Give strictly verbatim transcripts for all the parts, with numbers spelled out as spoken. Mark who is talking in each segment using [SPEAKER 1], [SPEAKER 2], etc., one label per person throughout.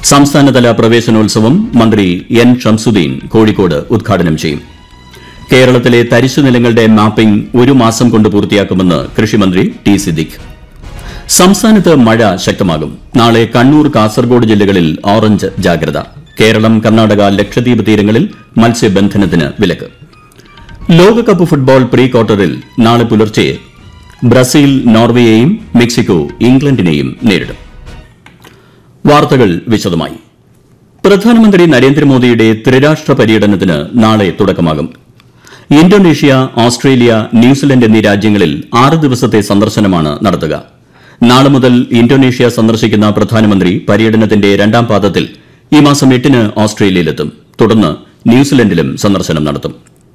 [SPEAKER 1] സംസ്ഥാനതല പ്രവേശനോത്സവം മന്ത്രി എൻ ഷംസുദ്ദീൻ കോഴിക്കോട് ഉദ്ഘാടനം ചെയ്യും. കേരളത്തിലെ തരിശുനിലങ്ങളുടെ മാപ്പിംഗ് ഒരു മാസം കൊണ്ട് പൂർത്തിയാക്കുമെന്ന് കൃഷിമന്ത്രി ടി സിദ്ദിഖ്. സംസ്ഥാനത്ത് മഴ ശക്തമാകും. നാളെ കണ്ണൂർ, കാസർഗോഡ് ജില്ലകളിൽ ഓറഞ്ച് ജാഗ്രത. കേരളം, കർണാടക, ലക്ഷദ്വീപ് തീരങ്ങളിൽ മത്സ്യബന്ധനത്തിന് വിലക്ക്. ലോകകപ്പ് ഫുട്ബോൾ പ്രീ ക്വാർട്ടറിൽ നാളെ പുലർച്ചെ ബ്രസീൽ നോർവേയെയും മെക്സിക്കോ ഇംഗ്ലണ്ടിനെയും നേരിടും. വാർത്തകൾ വിശദമായി. പ്രധാനമന്ത്രി നരേന്ദ്രമോദിയുടെ ത്രിരാഷ്ട്ര പര്യടനത്തിന് നാളെ തുടക്കമാകും. ഇന്തോനേഷ്യ, ഓസ്ട്രേലിയ, ന്യൂസിലൻഡ് എന്നീ രാജ്യങ്ങളിൽ ആറ് ദിവസത്തെ സന്ദർശനമാണ് നടത്തുക. നാളെ മുതൽ ഇന്തോനേഷ്യ സന്ദർശിക്കുന്ന പ്രധാനമന്ത്രി പര്യടനത്തിന്റെ രണ്ടാം പാദത്തിൽ ഈ മാസം എട്ടിന് ഓസ്ട്രേലിയയിലെത്തും. തുടർന്ന് ന്യൂസിലൻഡിലും സന്ദർശനം നടത്തും.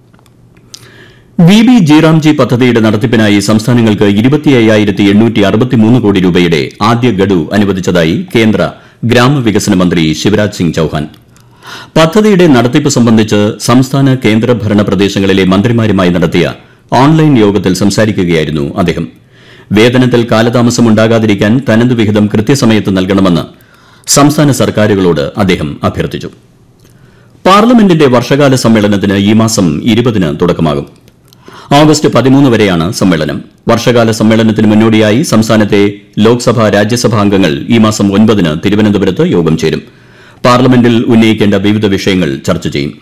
[SPEAKER 1] വി ബി ജി പദ്ധതിയുടെ നടത്തിപ്പിനായി സംസ്ഥാനങ്ങൾക്ക് ഇരുപത്തി അയ്യായിരത്തി എണ്ണൂറ്റി അറുപത്തിമൂന്ന് കോടി രൂപയുടെ ആദ്യ ഗഡു അനുവദിച്ചതായി കേന്ദ്ര ഗ്രാമവികസന മന്ത്രി ശിവരാജ് സിംഗ് ചൌഹാൻ. പദ്ധതിയുടെ നടത്തിപ്പ് സംബന്ധിച്ച് സംസ്ഥാന കേന്ദ്രഭരണ പ്രദേശങ്ങളിലെ മന്ത്രിമാരുമായി നടത്തിയ ഓൺലൈൻ യോഗത്തിൽ സംസാരിക്കുകയായിരുന്നു അദ്ദേഹം. വേതനത്തിൽ കാലതാമസം ഉണ്ടാകാതിരിക്കാൻ തനതു വിഹിതം കൃത്യസമയത്ത് നൽകണമെന്ന് സംസ്ഥാന സർക്കാരുകളോട് അദ്ദേഹം അഭ്യർത്ഥിച്ചു. പാർലമെന്റിന്റെ വർഷകാല സമ്മേളനത്തിന് ഈ മാസം ഇരുപതിന് തുടക്കമാകും. ഓഗസ്റ്റ് പതിമൂന്ന് വരെയാണ് സമ്മേളനം. വർഷകാല സമ്മേളനത്തിന് മുന്നോടിയായി സംസ്ഥാനത്തെ ലോക്സഭാ, രാജ്യസഭാ അംഗങ്ങൾ ഈ മാസം ഒൻപതിന് തിരുവനന്തപുരത്ത് യോഗം ചേരും. പാർലമെന്റിൽ ഉന്നയിക്കേണ്ട വിവിധ വിഷയങ്ങൾ ചർച്ച ചെയ്യും.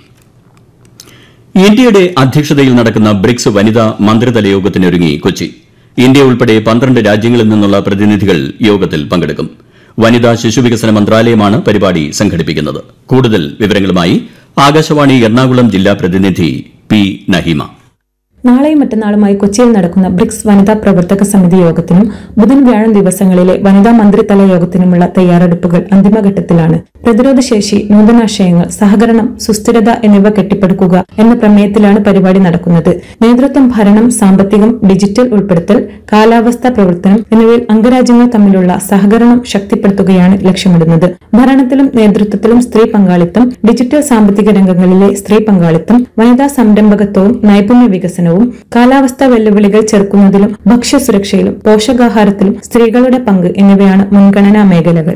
[SPEAKER 1] ഇന്ത്യയുടെ അധ്യക്ഷതയിൽ നടക്കുന്ന ബ്രിക്സ് വനിതാ മന്ത്രിതല യോഗത്തിനൊരുങ്ങി കൊച്ചി. ഇന്ത്യ ഉൾപ്പെടെ പന്ത്രണ്ട് രാജ്യങ്ങളിൽ നിന്നുള്ള പ്രതിനിധികൾ യോഗത്തിൽ പങ്കെടുക്കും. വനിതാ ശിശുവികസന മന്ത്രാലയമാണ് പരിപാടി സംഘടിപ്പിക്കുന്നത്. കൂടുതൽ വിവരങ്ങളുമായി ആകാശവാണി എറണാകുളം ജില്ലാ പ്രതിനിധി പി നഹീമ.
[SPEAKER 2] നാളെയും മറ്റന്നാളുമായി കൊച്ചിയിൽ നടക്കുന്ന ബ്രിക്സ് വനിതാ പ്രവർത്തക സമിതി യോഗത്തിനും ബുധൻ, വ്യാഴം ദിവസങ്ങളിലെ വനിതാ മന്ത്രിതല യോഗത്തിനുമുള്ള തയ്യാറെടുപ്പുകൾ അന്തിമഘട്ടത്തിലാണ്. പ്രതിരോധശേഷി, നൂതനാശയങ്ങൾ, സഹകരണം, സുസ്ഥിരത എന്നിവ കെട്ടിപ്പടുക്കുക എന്ന പ്രമേയത്തിലാണ് പരിപാടി നടക്കുന്നത്. നേതൃത്വം, ഭരണം, സാമ്പത്തികം, ഡിജിറ്റൽ ഉൾപ്പെടുത്തൽ, കാലാവസ്ഥാ പ്രവർത്തനം എന്നിവയിൽ അംഗരാജ്യങ്ങൾ തമ്മിലുള്ള സഹകരണം ശക്തിപ്പെടുത്തുകയാണ് ലക്ഷ്യമിടുന്നത്. ഭരണത്തിലും നേതൃത്വത്തിലും സ്ത്രീ പങ്കാളിത്തം, ഡിജിറ്റൽ സാമ്പത്തിക രംഗങ്ങളിലെ സ്ത്രീ പങ്കാളിത്തം, വനിതാ സംരംഭകത്വവും നൈപുണ്യ വികസനവും, കാലാവസ്ഥാ വെല്ലുവിളികൾ ചെറുക്കുന്നതിലും ഭക്ഷ്യസുരക്ഷയിലും പോഷകാഹാരത്തിലും സ്ത്രീകളുടെ പങ്ക് എന്നിവയാണ് മുൻഗണനാ മേഖലകൾ.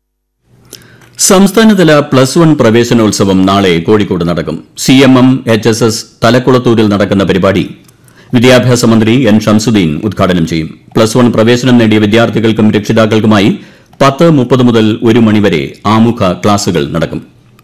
[SPEAKER 1] സംസ്ഥാനതല പ്ലസ് വൺ പ്രവേശനോത്സവം നാളെ കോഴിക്കോട് നടക്കും. C M M H S S തലക്കുളത്തൂരിൽ നടക്കുന്ന പരിപാടി വിദ്യാഭ്യാസ മന്ത്രി എൻ ഷംസുദ്ദീൻ ഉദ്ഘാടനം ചെയ്യും. പ്ലസ് വൺ പ്രവേശനം നേടിയ വിദ്യാർത്ഥികൾക്കും രക്ഷിതാക്കൾക്കുമായി പത്ത് മുപ്പത് മുതൽ ഒരു മണിവരെ ആമുഖ ക്ലാസുകൾ നടക്കും.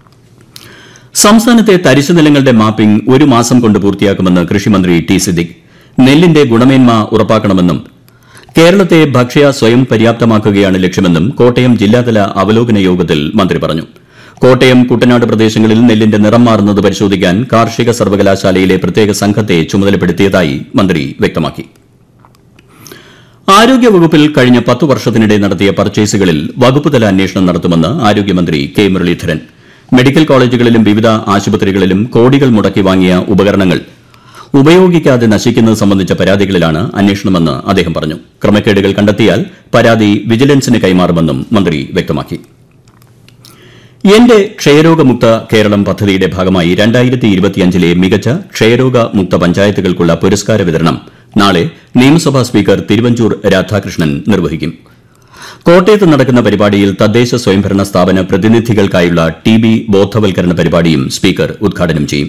[SPEAKER 1] സംസ്ഥാനത്തെ തരിശുനിലങ്ങളുടെ മാപ്പിംഗ് ഒരു മാസം കൊണ്ട് പൂർത്തിയാക്കുമെന്ന് കൃഷിമന്ത്രി ടി സിദ്ദിഖ്. നെല്ലിന്റെ ഗുണമേന്മ ഉറപ്പാക്കണമെന്നും കേരളത്തെ ഭക്ഷ്യ സ്വയം പര്യാപ്തമാക്കുകയാണ് ലക്ഷ്യമെന്നും കോട്ടയം ജില്ലാതല അവലോകന യോഗത്തിൽ മന്ത്രി പറഞ്ഞു. കോട്ടയം, കുട്ടനാട് പ്രദേശങ്ങളിൽ നെല്ലിന്റെ നിറം മാറുന്നത് പരിശോധിക്കാൻ കാർഷിക സർവകലാശാലയിലെ പ്രത്യേക സംഘത്തെ ചുമതലപ്പെടുത്തിയതായി മന്ത്രി വ്യക്തമാക്കി. ആരോഗ്യവകുപ്പിൽ കഴിഞ്ഞ പത്തു വർഷത്തിനിടെ നടത്തിയ പർച്ചേസുകളിൽ വകുപ്പുതല അന്വേഷണം നടത്തുമെന്ന് ആരോഗ്യമന്ത്രി കെ മുരളീധരൻ. മെഡിക്കൽ കോളേജുകളിലും വിവിധ ആശുപത്രികളിലും കോടികൾ മുടക്കി വാങ്ങിയ ഉപകരണങ്ങൾ ഉപയോഗിക്കാതെ നശിക്കുന്നത് സംബന്ധിച്ച പരാതികളിലാണ് അന്വേഷണമെന്ന് അദ്ദേഹം പറഞ്ഞു. ക്രമക്കേടുകൾ കണ്ടെത്തിയാൽ പരാതി വിജിലൻസിന് കൈമാറുമെന്നും മന്ത്രി വ്യക്തമാക്കി. എന്റെ ക്ഷയരോഗമുക്ത കേരളം പദ്ധതിയുടെ ഭാഗമായി രണ്ടായിരത്തി ഇരുപത്തിയഞ്ചിലെ മികച്ച ക്ഷയരോഗമുക്ത പഞ്ചായത്തുകൾക്കുള്ള പുരസ്കാര വിതരണം നാളെ നിയമസഭാ സ്പീക്കർ തിരുവഞ്ചൂർ രാധാകൃഷ്ണൻ നിർവഹിക്കും. കോട്ടയത്ത് നടക്കുന്ന പരിപാടിയിൽ തദ്ദേശ സ്വയംഭരണ സ്ഥാപന പ്രതിനിധികൾക്കായുള്ള ടി ബി ബോധവൽക്കരണ പരിപാടിയും സ്പീക്കർ ഉദ്ഘാടനം ചെയ്യും.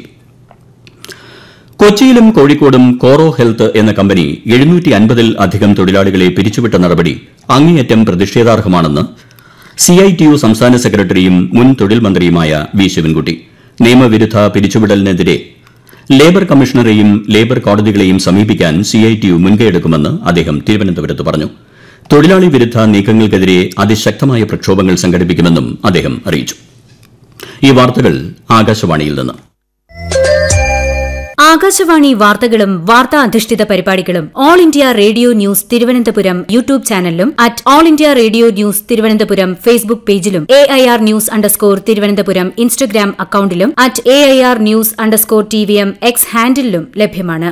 [SPEAKER 1] കൊച്ചിയിലും കോഴിക്കോടും കോറോ ഹെൽത്ത് എന്ന കമ്പനി എഴുന്നൂറ്റി അൻപതിൽ അധികം തൊഴിലാളികളെ പിരിച്ചുവിട്ട നടപടി അങ്ങേയറ്റം പ്രതിഷേധാർഹമാണെന്ന് സി ഐ ടി യു സംസ്ഥാന സെക്രട്ടറിയും മുൻ തൊഴിൽ മന്ത്രിയുമായ വി ശിവൻകുട്ടി. നിയമവിരുദ്ധ പിരിച്ചുവിടലിനെതിരെ ലേബർ കമ്മീഷണറെയും ലേബർ കോടതികളെയും സമീപിക്കാൻ സി ഐ ടി യു മുൻകൈയെടുക്കുമെന്ന് അദ്ദേഹം തിരുവനന്തപുരത്ത് പറഞ്ഞു. തൊഴിലാളി വിരുദ്ധ നീക്കങ്ങൾക്കെതിരെ അതിശക്തമായ പ്രക്ഷോഭങ്ങൾ സംഘടിപ്പിക്കുമെന്നും അദ്ദേഹം അറിയിച്ചു. ഈ വാർത്തകൾ ആകാശവാണിയിൽ നിന്ന്.
[SPEAKER 3] ആകാശവാണി വാർത്തകളും വാർത്താ അധിഷ്ഠിത പരിപാടികളും all India radio news Thiruvananthapuram YouTube ചാനലിലും at all India radio news Thiruvananthapuram Facebook പേജിലും A I R news underscore Thiruvananthapuram Instagram അക്കൌണ്ടിലും at A I R news underscore T V M X ഹാൻഡിലും ലഭ്യമാണ്.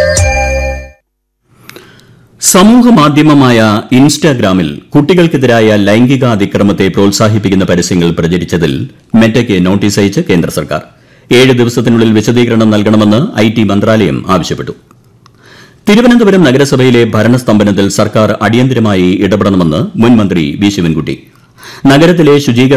[SPEAKER 1] സമൂഹമാധ്യമമായ ഇൻസ്റ്റാഗ്രാമിൽ കുട്ടികൾക്കെതിരായ ലൈംഗിക അതിക്രമത്തെ പ്രോത്സാഹിപ്പിക്കുന്ന പരസ്യങ്ങൾ പ്രചരിച്ചതിൽ മെറ്റയ്ക്ക് നോട്ടീസ് അയച്ച് കേന്ദ്ര സർക്കാർ. ഏഴ് ദിവസത്തിനുള്ളിൽ വിശദീകരണം നൽകണമെന്ന് ഐ ടി മന്ത്രാലയം ആവശ്യപ്പെട്ടു. തിരുവനന്തപുരം നഗരസഭയിലെ ഭരണസ്തംഭനത്തിൽ സർക്കാർ അടിയന്തരമായി ഇടപെടണമെന്ന് മുൻ മന്ത്രി വി ശിവൻകുട്ടി. നഗരത്തിലെ ശുചീകരണ